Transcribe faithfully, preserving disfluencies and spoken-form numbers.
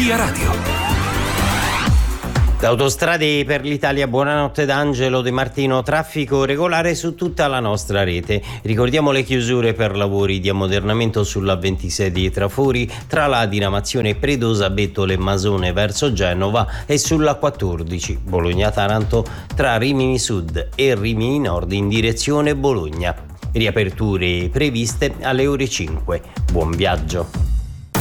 Via Radio. Da Autostrade per l'Italia, buonanotte da Angelo De Martino. Traffico regolare su tutta la nostra rete. Ricordiamo le chiusure per lavori di ammodernamento sulla ventisei di Trafori tra la diramazione Predosa Bettole Masone verso Genova e sulla quattordici Bologna-Taranto tra Rimini Sud e Rimini Nord in direzione Bologna. Riaperture previste alle ore cinque. Buon viaggio.